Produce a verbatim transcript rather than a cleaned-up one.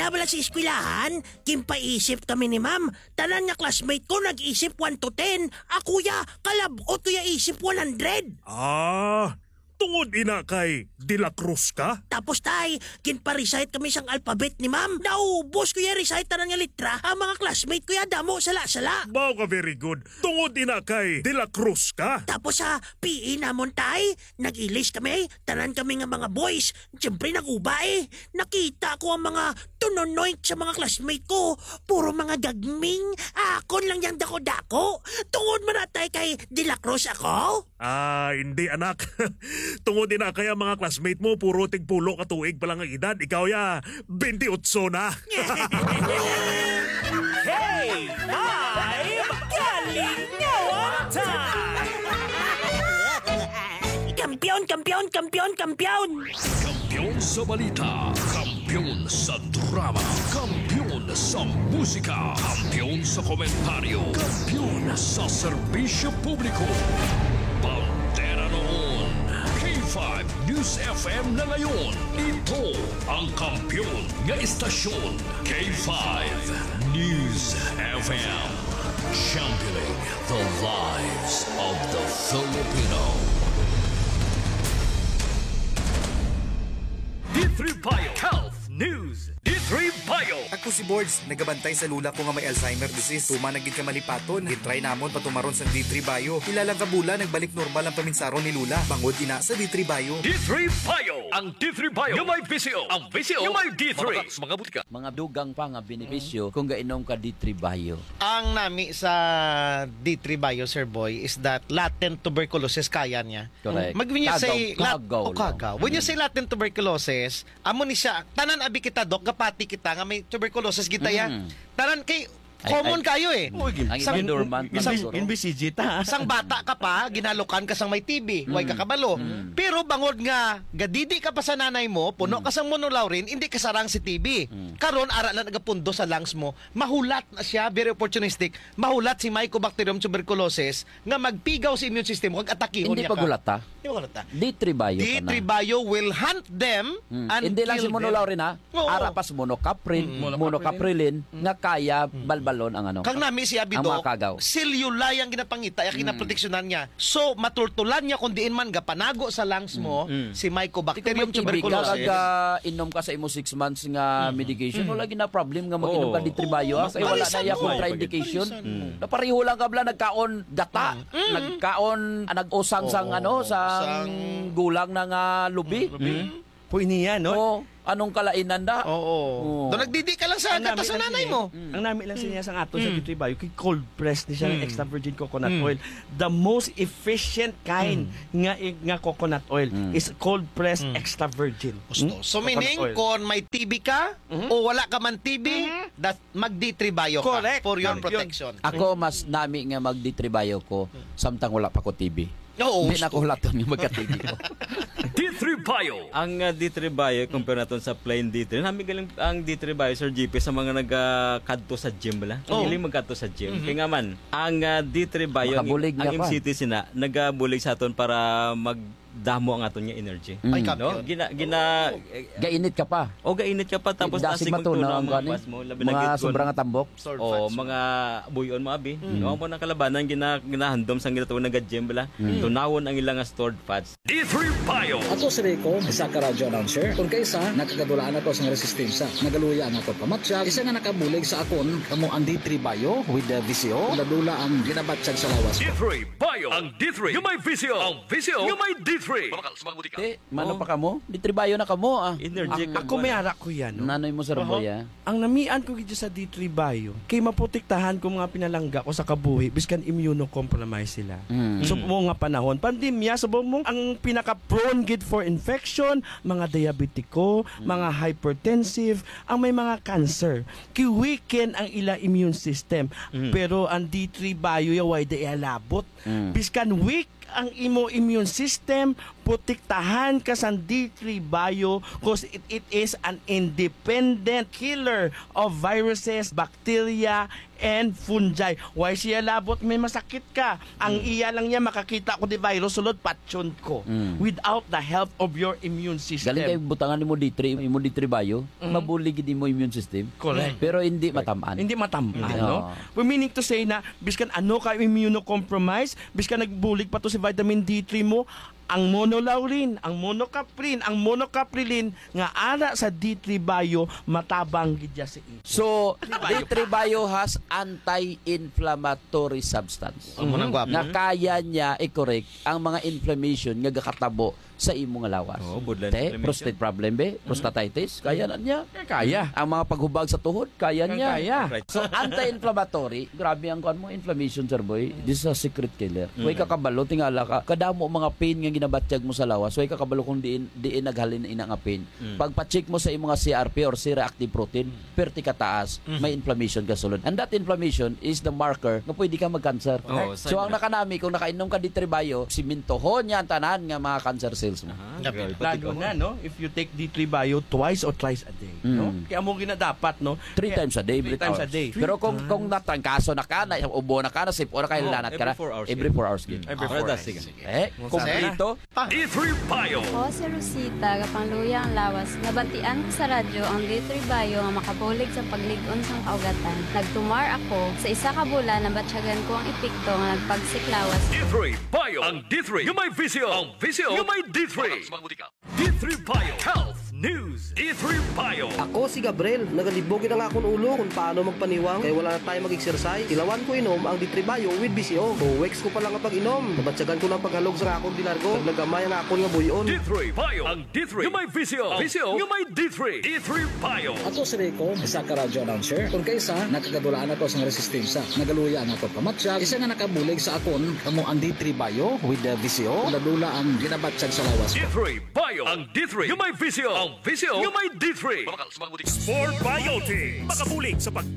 Wala wala sa eskwelahan, kimpaisip kami ni ma'am. Tanan nga classmate ko nag-isip one to ten. Ako ya, kalabot ko ya isip one hundred. Ah, tungod ina kay De La Cruz ka? Tapos tay, kinpa-recite kami sang alphabet ni ma'am. Naubos ko ya recite tanan nga litra. Ang mga classmate ko ya damo sala-sala. Bao ka very good. Tungod ina kay De La Cruz ka? Tapos sa P E namon tay, nag-ilis kami, tanan kami nga mga boys. Siyempre nag-uba eh. Nakita ko ang mga tunonoint sa mga classmate ko. Puro mga gagming. Akon lang yang dako-dako. Tungod man natay kay De La Cruz ako. Ah, hindi anak. Tungod ina kay ang mga classmate mo puro tigpulo ka tuig pa lang ang edad. Ikaw ya, twenty-eight na. Hey, five! Kalingawan time! Kampiyon, kampiyon, kampiyon, kampiyon! Kampiyon sa balita, kampiyon sa drama, kampiyon sa musika, kampiyon sa komentaryo, kampiyon sa serbisyo publiko. Pantera noon, K five News F M na ngayon. Ito ang kampiyon nga istasyon, K five News F M. Championing the lives of the Filipino. D three Bio Health News. D three Bio. Ako si Boards, nagabantay sa lula ko nga may Alzheimer disease. Tuma nagid ka malipaton, gitry namon patumaron sa D three Bio. Ilang kabula nagbalik normal ang paminsaron ni lula. Bangod ina sa D three Bio. D three Bio. Ang D three Bio. Yung may V C O. Ang V C O. Yung may D three. Mga, mga butika. mga dugang pa nga benepisyo kung gainom ka D three Bio. Ang nami sa D three Bio, Sir Boy, is that latent tuberculosis kaya niya. Correct. Mag when you Kagaw, say lat- kagaw oh, kagaw. When you Mm. say latent tuberculosis, amo ni siya tanan abi kita dok gapati kita nga may tuberculosis kita ya. Mm. Tanan kay Ay, common ay. kayo eh. Ang Sang- iba dormant na siguro. Sang bata ka pa, ginalukan ka sang may T B, way ka kabalo. Pero bangod nga, gadidi ka pa sa nanay mo, puno ka sang monolaurin, hindi ka sarang si T B. Karon ara lang nagapundo sa lungs mo, mahulat na siya, very opportunistic, mahulat si Mycobacterium tuberculosis, nga magpigaw sa immune system mo, kag atakihon Hindi niya ka. pagulata. Hindi pagulata. D three Bio D ka na. three Bio will hunt them Mm. and Hindi lang si kill them. monolaurin ha. Oo. Arapas monocaprin, monocaprilin nga kaya balbalon ang ano. Kang nami si Ang Abido, mga kagaw. silulay ang ginapangita, ay kinaproteksyonan niya. So, matultulan niya kung diin man gapanago sa lungs mo, si Mycobacterium tuberculosis. Kag inom ka sa imo six months nga medication, wala gina problem nga mag-inom ka D three Bio. Kay wala na Balisan ya mo. contraindication. Balisan mo. Napareho lang kabla nagkaon gata, nagkaon ah, nag-usang sang Oo, ano sang sang- gulang na nga lubi. Po niya, no? O anong kalainan da? Oo. Oo. Doon nagdidi ka lang sa Ang kata nami sa lang nanay siya, mo. Ang nami lang siya sa ato sa D three Bio, kay cold press ni siya ng Mm. extra virgin coconut Mm. oil. The most efficient kind nga nga coconut oil is cold press extra virgin. Gusto. So meaning, Coconut oil. kung may T B ka, o wala ka man T B, that mag-D three Bio ka Correct. for your Yun. protection. Ako mas nami nga mag D three Bio ko samtang wala pa ko T V. Oo. Hindi na ko hulaton nga magka-T V ko. D three Bio. Ang uh, D three Bio, compare natin sa plain D three, nami galing ang D three Bio, Sir G P, sa mga nagkadto sa gym bala. Oh. Ang hiling magkadto sa gym. Kaya nga man, ang uh, D three Bio, ang, Makabulig ang niya M C pa. T sina, nagabulig sa aton para mag damo ang aton nga energy. Ay, Mm. kampiyon. No? Gina, gina, Gainit ka pa. o gainit ka pa, tapos Dasig asig matunaw magtunaw ang ang gani. pas mo, labi na Mga gitgon. sobrang tambok. Sword O fights. mga buyon mo abi. No mo na kalabanan gina ginahandom sang ginatawag nga gym bala. Tunawon ang ilang nga stored fats. D three Bio. Ato si Rico, isa ka radyo announcer. Kung kaysa, nakagadulaan ako sa resistensya. Nagaluya ang ako pamatsyag. Isa nga nakabulig sa akon, kamo ang D three Bio with the V C O. Ladula ang ginabatsyag sa lawas. D three Bio. Ang D three. Yung may V C O. Ang V C O. Yung may D three. Eh, mano pa kamo? D three Bio na kamo ah. Energy ka. Ako may ara ko yan, no? Nanoy mo sa Ramboya. Ang namian ko gidyo sa D three Bio, kay maprotektahan ko mga pinalangga ko sa kabuhi biskan immunocompromised sila. Mm. So mo nga panahon, pandemya, so mo ang pinaka-prone gid for infection, mga diabetiko, mga hypertensive, ang may mga cancer. Ki-weaken ang ila immune system. Pero ang D three Bio yaway da ialabot. Mm. Biskan weak ang imo immune system, putiktahan ka sa D three Bio because it, it is an independent killer of viruses, bacteria, and fungi. Why siya labot may masakit ka? Ang iya lang niya makakita ko di virus sulod patyon ko without the help of your immune system. Galing kay butangan mo D three, mo D three Bio, mabulig din mo immune system. Correct. Pero hindi matamaan. Hindi matamaan, Hindi. no? We meaning to say na, biskan ano ka immunocompromised, biskan nagbulig pa to si vitamin D three mo, ang monolaurin, ang monocaprin, ang monocaprilin nga ara sa D three Bio matabang gidya sa ito. So, D three Bio has anti-inflammatory substance. Ang munang gwapo. Nga kaya niya i-correct ang mga inflammation nga gakatabo sa imong nga lawas. Oh, budlan Te, inflammation. prostate problem be, prostatitis, kaya na niya. Kaya. Ang mga paghubag sa tuhod, kaya niya. Kaya. Right. So, anti-inflammatory, grabe ang kuan mo, inflammation, sir boy. This is a secret killer. Huwag kakabalo, tingala ka, kadamo mga pain nga ginabatyag mo sa lawas, huwag kakabalo kung diin, diin naghalin ina nga pain. Pagpa-check mo sa imong C R P or C-reactive protein, perti kataas, may inflammation ka sulod. And that inflammation is the marker na pwede ka mag-cancer. Oh, so, ang nakanami, kung nakainom ka D three Bio, simintohon niya ang tanan nga mga cancer cells mo. Lalo na, no? If you take D three Bio twice or thrice a day, no? Kaya mo ginadapat, no? Three Kaya- times a day. Three every times hours. a day. Pero kung kung natrangkaso na ka, na ubo na ka, na sip, o na kayo Oh, lanat ka every na, four hours every game. four hours game. Every Ah, four that's hours. sige. Eh, kumplito. D three Bio. Ako si Rosita, kapangluya ang lawas. Nabatian ko sa radyo ang D three Bio nga makabulig sa pagligon sang kaugatan. Nagtumar ako sa isa ka bulan na batsyagan ko ang epekto nga nagpagsiklawas. D three Bio. Ang D three yung may visio. Ang visio yung may D three. D three Bio. Health News. D three Bio. Ako si Gabriel, nagalibogin ang akong ulo kung paano magpaniwang kaya wala na tayo mag-exercise. Ilawan ko inom ang D three Bio with B C O. Two weeks ko pa lang ang pag-inom. Nabatsagan ko ng paghalog sa akong dilargo. Naglagamay ang akong nga buyon. D three Bio. Ang D three yung may visio. Ang visio yung may D three. D three Bio. Ato si Rico, isa ka radyo announcer. Kung kaysa, nakagadulaan ako sa resistensya. Nagaluya ang ato pamatsyag. Isa nga nakabulig sa akon, kamo ang D three Bio with the V C O. Ladula ang ginabatsyag sa lawas D ko. three Bio. Ang D three yung may visio. Ang visio yung may D three. Sport Biotic. Makabulig sa pag